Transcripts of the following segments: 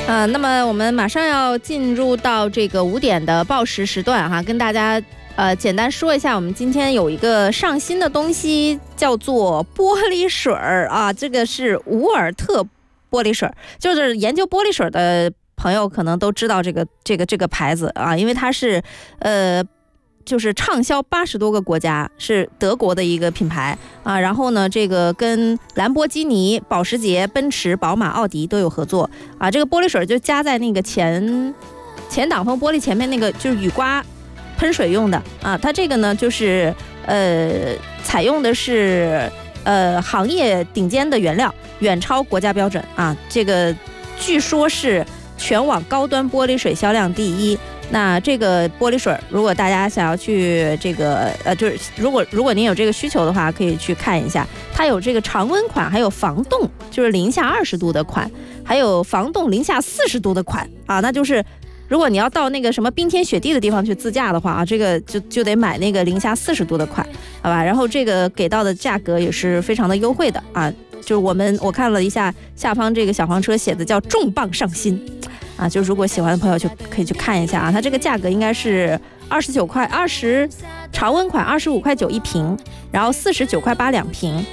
那么我们马上要进入到这个5点的报时时段哈，跟大家简单说一下，我们今天有一个上新的东西，叫做玻璃水啊，这个是伍尔特玻璃水，就是研究玻璃水的朋友可能都知道这个牌子啊，因为它是就是畅销80多个国家，是德国的一个品牌啊。然后呢，这个跟兰博基尼、保时捷、奔驰、宝马、奥迪都有合作啊。这个玻璃水就加在那个前挡风玻璃前面那个，就是雨刮喷水用的啊。它这个呢，就是采用的是行业顶尖的原料，远超国家标准啊。这个据说是全网高端玻璃水销量第1。那这个玻璃水，如果大家想要去这个就是如果您有这个需求的话，可以去看一下，它有这个常温款，还有防冻，就是零下20度的款，还有防冻零下40度的款啊。那就是如果你要到那个什么冰天雪地的地方去自驾的话啊，这个就得买那个零下40度的款，好吧？然后这个给到的价格也是非常的优惠的啊。就是我看了一下下方这个小黄车写的叫重磅上新啊，就如果喜欢的朋友就可以去看一下啊，它这个价格应该是29块20，常温款25块9一瓶，然后49块82瓶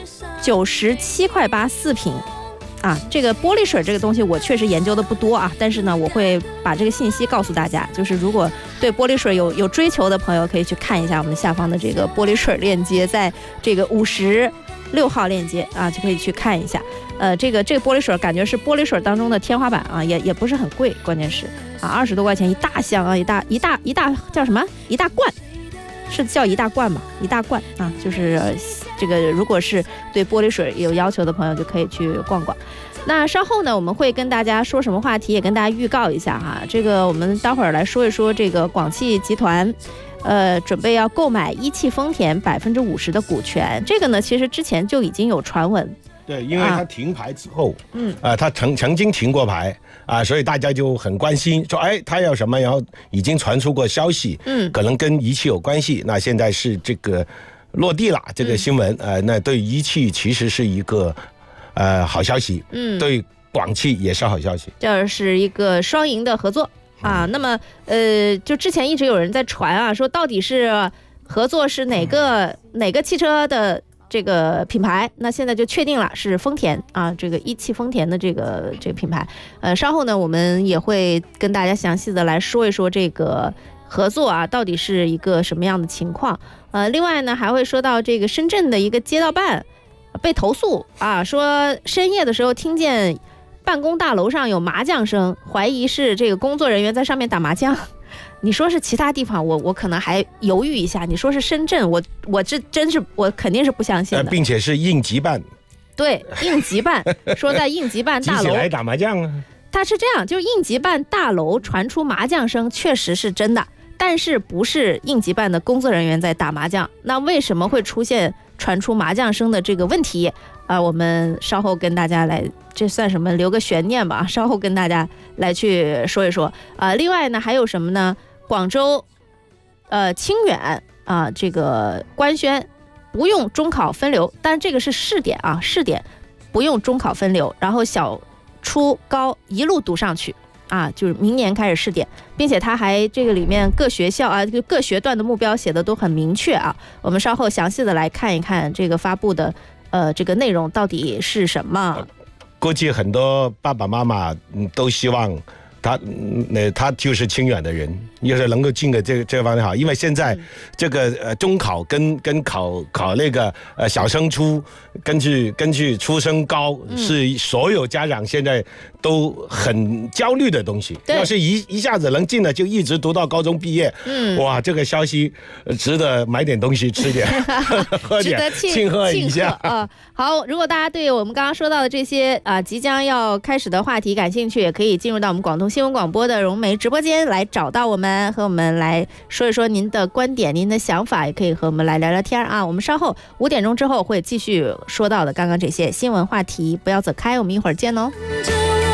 ，97块8 4瓶啊。这个玻璃水这个东西我确实研究的不多啊，但是呢我会把这个信息告诉大家，就是如果对玻璃水有追求的朋友可以去看一下我们下方的这个玻璃水链接，在这个56号链接啊，就可以去看一下。这个玻璃水感觉是玻璃水当中的天花板啊，也不是很贵，关键是啊20多块钱一大箱啊，一大叫什么？一大罐，是叫一大罐吗？一大罐啊，就是这个如果是对玻璃水有要求的朋友就可以去逛逛。那稍后呢，我们会跟大家说什么话题，也跟大家预告一下哈。这个我们待会儿来说一说这个广汽集团。准备要购买一汽丰田50%的股权，这个呢，其实之前就已经有传闻。 对，因为他停牌之后，他曾经停过牌啊，所以大家就很关心，说，哎，他要什么？然后已经传出过消息，可能跟一汽有关系。那现在是这个落地了，这个新闻，那对一汽其实是一个好消息，对广汽也是好消息， 这是一个双赢的合作。啊，那么就之前一直有人在传啊，说到底是合作是哪个汽车的这个品牌，那现在就确定了是丰田啊，这个一汽丰田的这个品牌。稍后呢，我们也会跟大家详细的来说一说这个合作啊，到底是一个什么样的情况。另外呢，还会说到这个深圳的一个街道办被投诉啊，说深夜的时候听见办公大楼上有麻将声，怀疑是这个工作人员在上面打麻将。你说是其他地方，我可能还犹豫一下。你说是深圳，我这真是我肯定是不相信的， 并且是应急办。 对，应急办说在应急办大楼集起来打麻将啊。 他是这样，就应急办大楼传出麻将声，确实是真的，但是不是应急办的工作人员在打麻将。那为什么会出现传出麻将声的这个问题？我们稍后跟大家来，这算什么？留个悬念吧，稍后跟大家来去说一说。另外呢，还有什么呢？广州，清远啊，这个官宣不用中考分流，但这个是试点啊，试点不用中考分流，然后小、初、高一路读上去啊，就是明年开始试点，并且它还这个里面各学校啊，各学段的目标写的都很明确啊。我们稍后详细的来看一看这个发布的。这个内容到底是什么？ 估计很多爸爸妈妈都希望他就是清远的人，要是能够进个这方面好，因为现在这个中考跟考那个小升初，根据出生高是所有家长现在都很焦虑的东西。要是一下子能进了，就一直读到高中毕业，哇，这个消息值得买点东西吃点，喝点，庆贺一下啊。好，如果大家对我们刚刚说到的这些即将要开始的话题感兴趣，也可以进入到我们广东新闻广播的融媒直播间来找到我们，和我们来说一说您的观点、您的想法，也可以和我们来聊聊天啊。我们稍后5点钟之后会继续说到的刚刚这些新闻话题，不要走开，我们一会儿见哦。